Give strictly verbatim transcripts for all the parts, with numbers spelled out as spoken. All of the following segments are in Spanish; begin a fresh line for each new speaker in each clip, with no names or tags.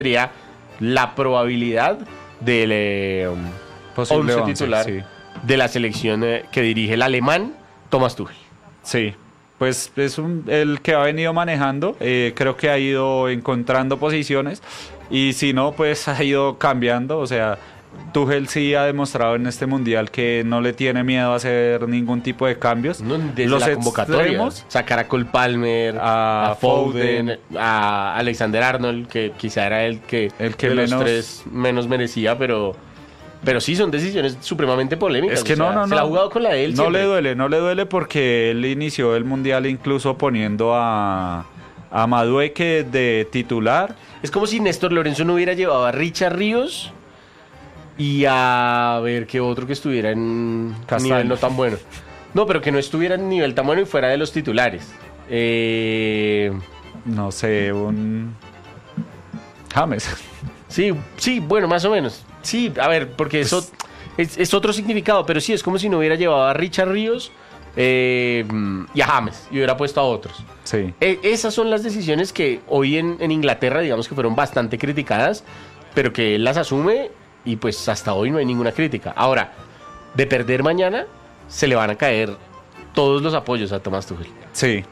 sería la probabilidad del eh,
Posible
once
once,
titular
sí.
de la selección eh, que dirige el alemán Thomas Tuchel.
Sí, pues es un, el que ha venido manejando, eh, creo que ha ido encontrando posiciones y si no, pues ha ido cambiando, o sea, Tuchel sí ha demostrado en este mundial que no le tiene miedo a hacer ningún tipo de cambios.
No, desde
Los
la convocatoria,
extremos,
sacar a Cole Palmer,
a
a, Foden,
Foden,
a Alexander Arnold, que quizá era el que,
El que
de los
menos-
tres menos merecía, pero, pero sí son decisiones supremamente polémicas.
es que
o sea,
no, no,
se
no.
la ha jugado con la de él
No
siempre.
le duele, no le duele porque él inició el mundial incluso poniendo a, a Madueque de titular.
Es como si Néstor Lorenzo no hubiera llevado a Richard Ríos y a ver qué otro que estuviera en
Castaño.
nivel no tan bueno. No, pero que no estuviera en nivel tan bueno y fuera de los titulares. Eh,
No sé, un James.
sí, sí, bueno, más o menos. Sí, a ver, porque eso es, es otro significado, pero sí, es como si no hubiera llevado a Richard Ríos eh, y a James y hubiera puesto a otros.
Sí.
E- esas son las decisiones que hoy en, en Inglaterra, digamos que fueron bastante criticadas, pero que él las asume y pues hasta hoy no hay ninguna crítica. Ahora, de perder mañana, se le van a caer todos los apoyos a Thomas Tuchel.
Sí.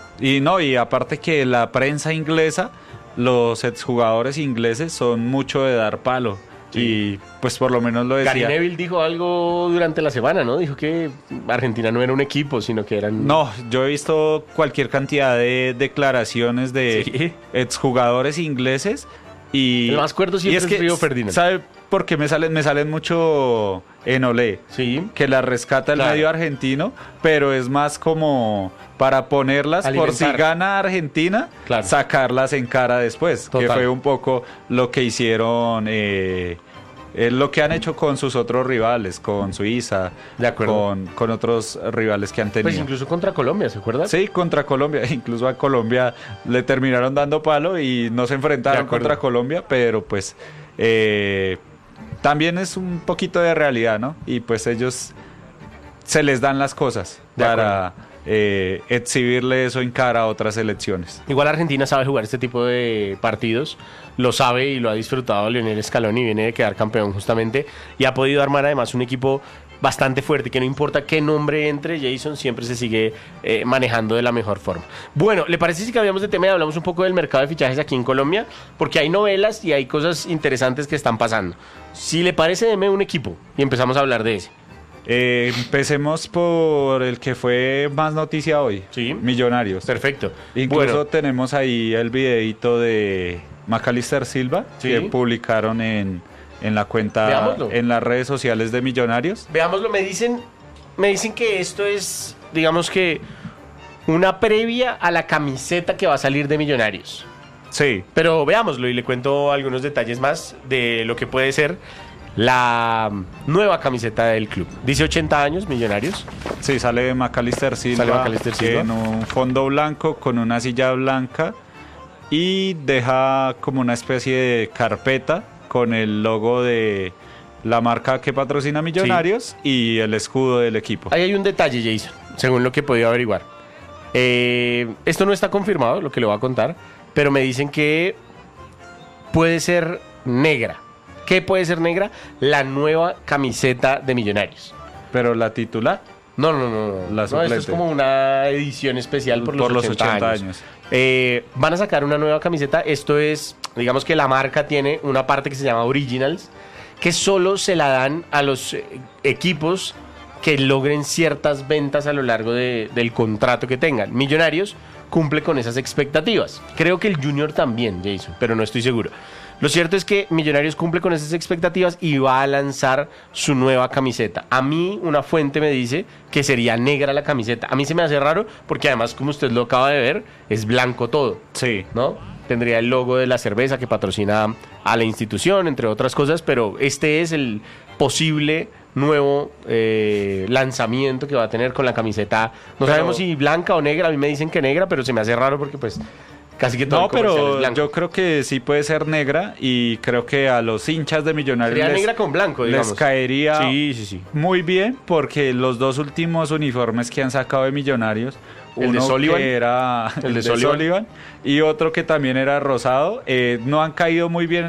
Y no, y aparte que la prensa inglesa, los exjugadores ingleses son mucho de dar palo.
Sí.
Y pues por lo menos lo
Gary
decía.
Neville dijo algo durante la semana, ¿no? Dijo que Argentina no era un equipo, sino que eran...
No, yo he visto cualquier cantidad de declaraciones de
Sí.
exjugadores ingleses y...
El más cuerdo siempre
y es
es
que,
Río Ferdinand.
¿sabe por qué me salen, me salen mucho en Olé?
Sí.
Que la rescata el
Claro.
medio argentino, pero es más como para ponerlas por si
Alimentar.
gana Argentina,
Claro.
sacarlas en cara después, que
Total.
fue un poco lo que hicieron, eh, eh, lo que han hecho con sus otros rivales, con Suiza,
De acuerdo.
con, con otros rivales que han tenido.
Pues incluso contra Colombia, ¿se acuerdan?
Sí, contra Colombia, incluso a Colombia le terminaron dando palo y no se
De
enfrentaron
acuerdo.
contra Colombia, pero pues eh, también es un poquito de realidad, ¿no? Y pues ellos se les dan las cosas
De
para eh, exhibirle eso en cara a otras elecciones.
Igual Argentina sabe jugar este tipo de partidos, lo sabe y lo ha disfrutado Lionel Scaloni, viene de quedar campeón justamente y ha podido armar además un equipo bastante fuerte, que no importa qué nombre entre, Jason siempre se sigue eh, manejando de la mejor forma. Bueno, ¿le parece si cambiamos de tema y hablamos un poco del mercado de fichajes aquí en Colombia? Porque hay novelas y hay cosas interesantes que están pasando. Si le parece, deme un equipo y empezamos a hablar de ese.
Eh, empecemos por el que fue más noticia hoy,
Sí.
Millonarios.
Perfecto.
Incluso
Bueno,
tenemos ahí el videito de Macalister Silva
Sí.
que publicaron en, en la cuenta,
Veámoslo.
en las redes sociales de Millonarios.
veámoslo, me dicen, me dicen que esto es, digamos que, una previa a la camiseta que va a salir de Millonarios.
Sí,
Pero veámoslo y le cuento algunos detalles más de lo que puede ser la nueva camiseta del club. Dice ochenta años, Millonarios.
sí, sale Macalister Silva,
Sale Macalister Silva.
en un fondo blanco con una silla blanca y deja como una especie de carpeta con el logo de la marca que patrocina Millonarios y el escudo del equipo.
Ahí hay un detalle, Jason, según lo que he podido averiguar. Eh, esto no está confirmado, lo que le voy a contar, pero me dicen que puede ser negra. ¿Qué puede ser negra? La nueva camiseta de Millonarios.
Pero la titular,
No, no, no, no.
La
No, esto
suplente.
es como una edición especial por los,
por los
ochenta,
ochenta
años.
años.
Eh, van a sacar una nueva camiseta. Esto es, digamos que la marca tiene una parte que se llama Originals, que solo se la dan a los eh, equipos que logren ciertas ventas a lo largo de- del contrato que tengan. Millonarios cumple con esas expectativas. Creo que el Junior también, Jason, pero no estoy seguro. Lo cierto es que Millonarios cumple con esas expectativas y va a lanzar su nueva camiseta. A mí una fuente me dice que sería negra la camiseta. A mí se me hace raro porque además, como usted lo acaba de ver, es blanco todo,
Sí,
¿no? Tendría el logo de la cerveza que patrocina a la institución, entre otras cosas, pero este es el posible nuevo eh, lanzamiento que va a tener con la camiseta. No
Pero-
sabemos si blanca o negra, a mí me dicen que negra, pero se me hace raro porque pues casi que todo
no,
el comercial es
pero
blanco.
yo creo que sí puede ser negra y creo que a los hinchas de Millonarios
Sería
les,
negra con blanco, digamos.
les caería
Sí, sí, sí.
muy bien porque los dos últimos uniformes que han sacado de Millonarios,
El de
uno
Sullivan.
que era
El de Sullivan.
y otro que también era rosado. Eh, no han caído muy bien